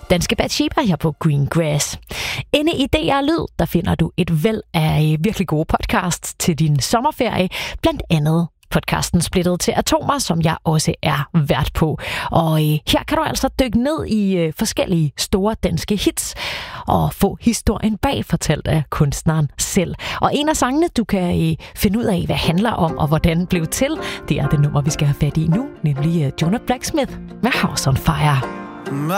Danske Bathsheba her på Greengrass. Inde i DR Lyd, der finder du et væld af virkelig gode podcasts til din sommerferie. Blandt andet podcasten Splittet til Atomer, som jeg også er vært på. Og her kan du altså dykke ned i forskellige store danske hits og få historien bag fortalt af kunstneren selv. Og en af sangene, du kan finde ud af, hvad handler om og hvordan blev til, det er det nummer, vi skal have fat i nu, nemlig Jonah Blacksmith med House on Fire.